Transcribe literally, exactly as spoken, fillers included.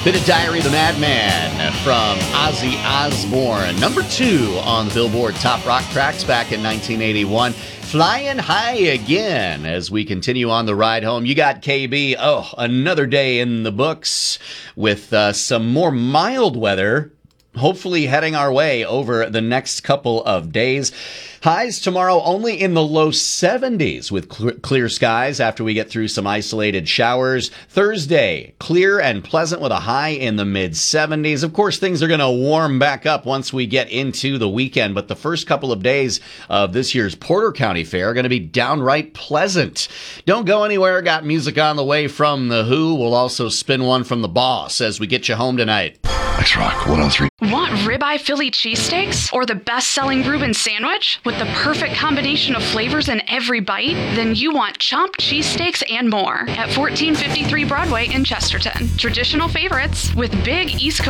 Bit of Diary of the Madman from Ozzy Osbourne. Number two on the Billboard Top Rock Tracks back in nineteen eighty-one. Flying high again as we continue on the ride home. You got K B. Oh, another day in the books with uh, some more mild weather, hopefully heading our way over the next couple of days. Highs tomorrow only in the low seventies with cl- clear skies after we get through some isolated showers. Thursday, clear and pleasant with a high in the mid seventies. Of course, things are going to warm back up once we get into the weekend, but the first couple of days of this year's Porter County Fair are going to be downright pleasant. Don't go anywhere. Got music on the way from The Who. We'll also spin one from The Boss as we get you home tonight. X-Rock one oh three. Want ribeye Philly cheesesteaks or the best-selling Reuben sandwich with the perfect combination of flavors in every bite? Then you want chomped cheesesteaks and more at fourteen fifty-three Broadway in Chesterton. Traditional favorites with big East Coast